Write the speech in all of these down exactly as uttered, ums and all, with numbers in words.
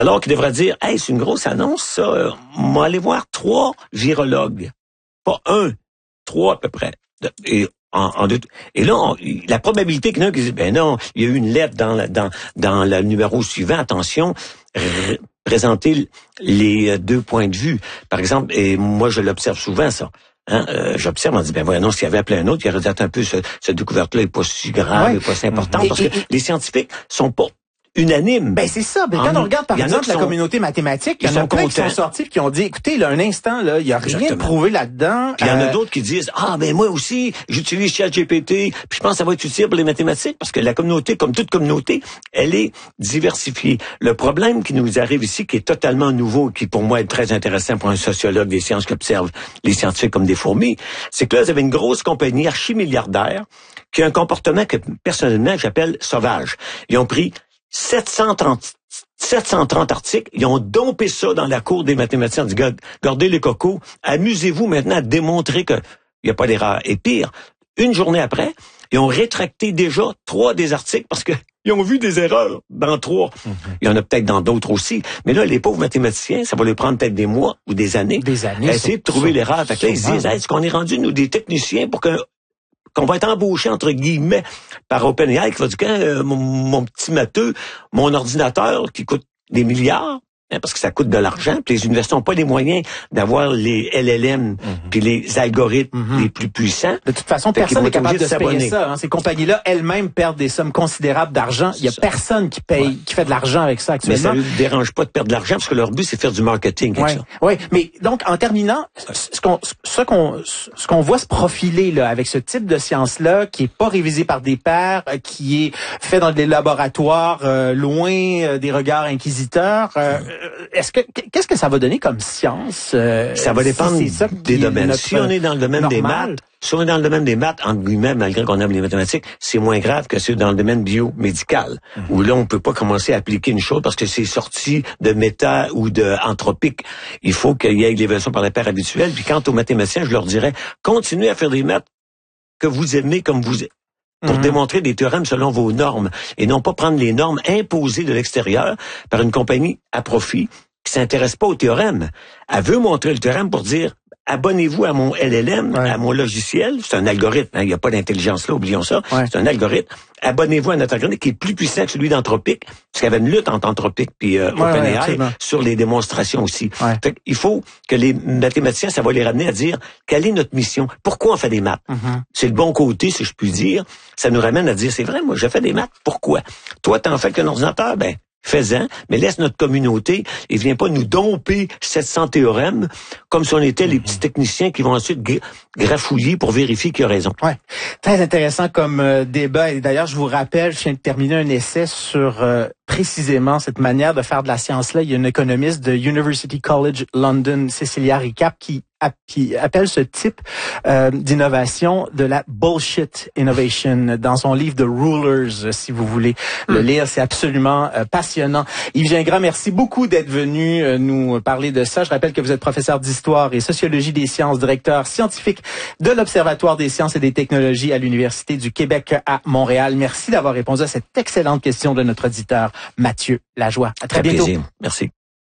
Alors qu'il devrait dire, hey, c'est une grosse annonce, ça. On va aller voir trois virologues. Pas un, trois à peu près. Et, en, en deux, et là, on, la probabilité qu'il y en a qui disent, ben non, il y a eu une lettre dans, la, dans, dans le numéro suivant, attention, r- présenter les deux points de vue. Par exemple, et moi je l'observe souvent, ça. Hein, euh, j'observe, on dit, ben voilà, non, s'il y avait appelé un autre, il aurait dit un peu, ce, cette découverte-là est pas si grave, ouais. est pas si importante, mm-hmm. parce que et, et, les scientifiques sont pas unanime. Ben c'est ça. Ben, quand on regarde par exemple la sont, communauté mathématique, il y en a plein qui sont sortis et qui ont dit, écoutez, là, un instant, là, il y a rien Exactement. de prouvé là-dedans. Puis il y en a d'autres qui disent, ah ben moi aussi, j'utilise ChatGPT, puis je pense que ça va être utile pour les mathématiques, parce que la communauté, comme toute communauté, elle est diversifiée. Le problème qui nous arrive ici, qui est totalement nouveau, qui pour moi est très intéressant pour un sociologue des sciences qui observe les scientifiques comme des fourmis, c'est que là, vous avez une grosse compagnie archimilliardaire qui a un comportement que personnellement j'appelle sauvage. Ils ont pris sept cent trente, sept cent trente articles, ils ont dompé ça dans la cour des mathématiciens. Ils ont dit, gardez les cocos, amusez-vous maintenant à démontrer qu'il n'y a pas d'erreur. Et pire, une journée après, ils ont rétracté déjà trois des articles parce que ils ont vu des erreurs dans trois. Mm-hmm. Il y en a peut-être dans d'autres aussi. Mais là, les pauvres mathématiciens, ça va les prendre peut-être des mois ou des années. Des années. À essayer de trouver l'erreur. Fait que là, ils se disent, hey, est-ce qu'on est rendu, nous, des techniciens pour que qu'on va être embauché, entre guillemets, par OpenAI, qui va dire, quand euh, mon, mon petit matheux, mon ordinateur, qui coûte des milliards, hein, parce que ça coûte de l'argent, puis les universités n'ont pas les moyens d'avoir les L L M, mm-hmm. puis les algorithmes mm-hmm. les plus puissants. De toute façon, personne n'est capable de se payer ça. Hein. Ces compagnies-là, elles-mêmes, perdent des sommes considérables d'argent. Il y a ça. personne qui paye, ouais. qui fait de l'argent avec ça actuellement. Mais ça ne dérange pas de perdre de l'argent, parce que leur but, c'est de faire du marketing. Oui, ouais. Mais donc, en terminant, ce qu'on, ce qu'on, ce qu'on voit se profiler là, avec ce type de science-là, qui est pas révisé par des pairs, qui est fait dans des laboratoires euh, loin euh, des regards inquisiteurs, euh, est-ce que qu'est-ce que ça va donner comme science? Euh, ça va dépendre si ça des domaines. Si on est dans le domaine normal. des maths, si on est dans le domaine des maths, entre guillemets, malgré qu'on aime les mathématiques, c'est moins grave que c'est dans le domaine biomédical, mm-hmm. où là, on peut pas commencer à appliquer une chose parce que c'est sorti de méta ou de anthropique. Il faut qu'il y ait l'évaluation par les pairs habituels. Puis quant aux mathématiciens, je leur dirais, continuez à faire des maths que vous aimez comme vous êtes. Pour mm-hmm. démontrer des théorèmes selon vos normes et non pas prendre les normes imposées de l'extérieur par une compagnie à profit qui s'intéresse pas au théorème. Elle veut montrer le théorème pour dire abonnez-vous à mon L L M, ouais. à mon logiciel. C'est un algorithme. Hein, il n'y a pas d'intelligence là, oublions ça. Ouais. C'est un algorithme. Abonnez-vous à notre algorithme qui est plus puissant que celui d'Anthropique, parce qu'il y avait une lutte entre Anthropique et euh, ouais, OpenAI ouais, sur les démonstrations aussi. Ouais. Fait il faut que les mathématiciens, ça va les ramener à dire quelle est notre mission, pourquoi on fait des maths. Mm-hmm. C'est le bon côté, si je puis dire. Ça nous ramène à dire, c'est vrai, moi, je fais des maths, pourquoi? Toi, t'en fais qu'un ordinateur, ben fais-en, mais laisse notre communauté et viens pas nous domper sept cents théorèmes comme si on était mm-hmm. les petits techniciens qui vont ensuite grafouiller pour vérifier qu'il y a raison. Ouais, très intéressant comme euh, débat. Et d'ailleurs, je vous rappelle, je viens de terminer un essai sur euh, précisément cette manière de faire de la science-là. Il y a une économiste de University College London, Cecilia Recap, qui qui appelle ce type euh, d'innovation de la bullshit innovation dans son livre The Rulers, si vous voulez mm. le lire. C'est absolument euh, passionnant. Yves Gingras, merci beaucoup d'être venu euh, nous parler de ça. Je rappelle que vous êtes professeur d'histoire et sociologie des sciences, directeur scientifique de l'Observatoire des sciences et des technologies à l'Université du Québec à Montréal. Merci d'avoir répondu à cette excellente question de notre auditeur Mathieu Lajoie. À très, très bientôt. Plaisir. Merci.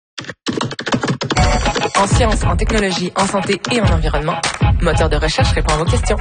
En sciences, en technologie, en santé et en environnement, Moteur de recherche répond à vos questions.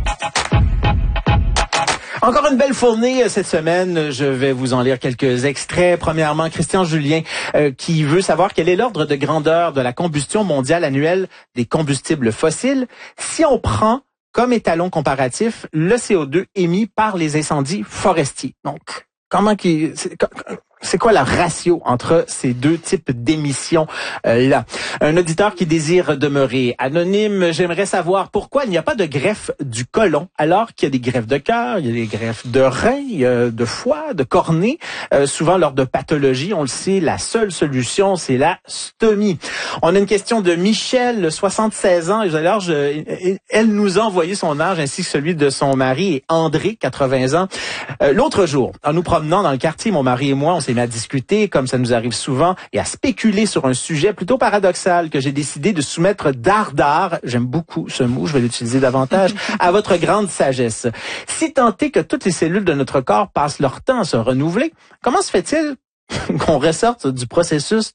Encore une belle fournée cette semaine. Je vais vous en lire quelques extraits. Premièrement, Christian Julien euh, qui veut savoir quel est l'ordre de grandeur de la combustion mondiale annuelle des combustibles fossiles si on prend comme étalon comparatif le C O deux émis par les incendies forestiers. Donc, comment qui c'est quoi la ratio entre ces deux types d'émissions euh, là? Un auditeur qui désire demeurer anonyme, j'aimerais savoir pourquoi il n'y a pas de greffe du côlon alors qu'il y a des greffes de cœur, il y a des greffes de rein, euh, de foie, de cornée. Euh, souvent lors de pathologies, on le sait, la seule solution c'est la stomie. On a une question de Michel, soixante-seize ans, et alors je, elle nous a envoyé son âge ainsi que celui de son mari, et André, quatre-vingts ans. Euh, l'autre jour, en nous promenant dans le quartier, mon mari et moi, on s'est à discuter, comme ça nous arrive souvent, et à spéculer sur un sujet plutôt paradoxal que j'ai décidé de soumettre dardard, j'aime beaucoup ce mot, je vais l'utiliser davantage, à votre grande sagesse. Si tant est que toutes les cellules de notre corps passent leur temps à se renouveler, comment se fait-il qu'on ressorte du processus